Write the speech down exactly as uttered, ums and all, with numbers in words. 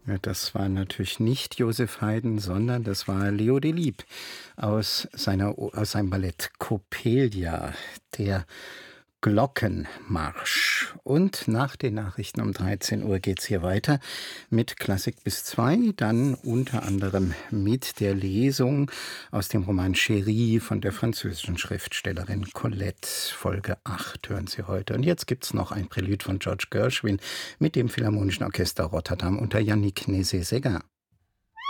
Ja, das war natürlich nicht Joseph Haydn, sondern das war Leo Delibes aus seiner O aus seinem Ballett Coppelia, der Glockenmarsch. Und nach den Nachrichten um dreizehn Uhr geht's hier weiter mit Klassik bis zwei, dann unter anderem mit der Lesung aus dem Roman Chérie von der französischen Schriftstellerin Colette. Folge acht hören Sie heute. Und jetzt gibt's noch ein Prälude von George Gershwin mit dem Philharmonischen Orchester Rotterdam unter Yannick Nézet-Séguin.